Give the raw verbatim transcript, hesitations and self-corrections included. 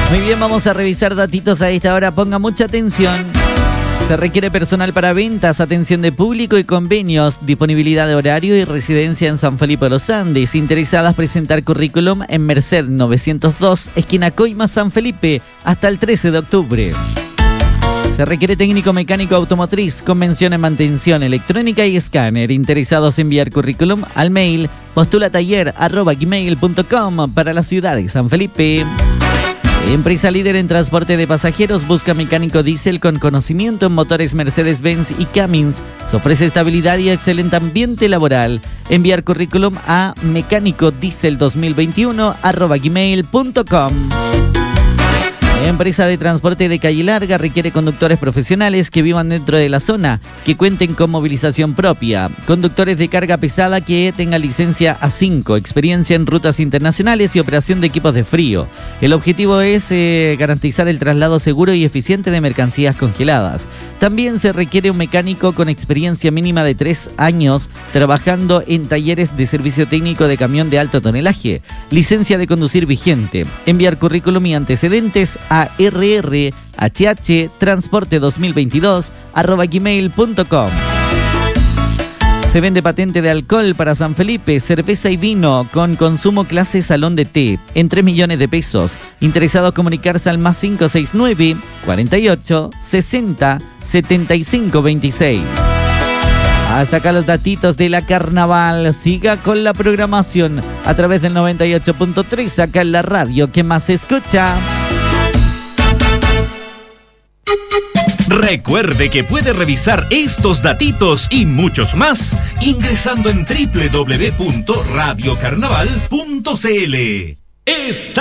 Muy bien, vamos a revisar datitos a esta hora. Ponga mucha atención. Se requiere personal para ventas, atención de público y convenios, disponibilidad de horario y residencia en San Felipe de los Andes. Interesadas presentar currículum en Merced novecientos dos, esquina Coima, San Felipe, hasta el trece de octubre. Se requiere técnico mecánico automotriz, convención en mantención electrónica y escáner. Interesados en enviar currículum al mail postulataller arroba gmail punto com para la ciudad de San Felipe. Empresa líder en transporte de pasajeros busca mecánico diésel con conocimiento en motores Mercedes-Benz y Cummins. Se ofrece estabilidad y excelente ambiente laboral. Enviar currículum a mecánico diesel dos mil veintiuno arroba gmail punto com. Empresa de transporte de calle larga requiere conductores profesionales que vivan dentro de la zona, que cuenten con movilización propia, conductores de carga pesada que tengan licencia A cinco, experiencia en rutas internacionales y operación de equipos de frío. El objetivo es eh, garantizar el traslado seguro y eficiente de mercancías congeladas. También se requiere un mecánico con experiencia mínima de tres años trabajando en talleres de servicio técnico de camión de alto tonelaje, licencia de conducir vigente. Enviar currículum y antecedentes a rrhh transporte dos mil veintidós arroba gmail punto com. Se vende patente de alcohol para San Felipe, cerveza y vino con consumo clase salón de té en tres millones de pesos. Interesados comunicarse al más cinco seis nueve, cuarenta y ocho, sesenta, setenta y cinco veintiséis. Hasta acá los datitos de la carnaval. Siga con la programación a través del noventa y ocho punto tres, acá en la radio que más se escucha. Recuerde que puede revisar estos datitos y muchos más ingresando en doble u doble u doble u punto radio carnaval punto c l. Está